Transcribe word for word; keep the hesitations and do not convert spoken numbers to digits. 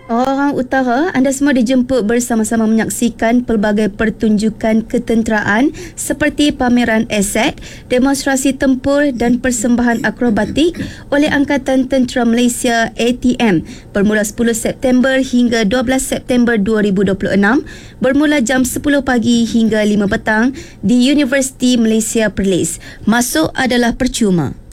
Orang Utara, anda semua dijemput bersama-sama menyaksikan pelbagai pertunjukan ketenteraan seperti pameran aset, demonstrasi tempur dan persembahan akrobatik oleh Angkatan Tentera Malaysia A T M bermula sepuluh September hingga dua belas September dua ribu dua puluh enam bermula jam sepuluh pagi hingga lima petang di Universiti Malaysia Perlis. Masuk adalah percuma.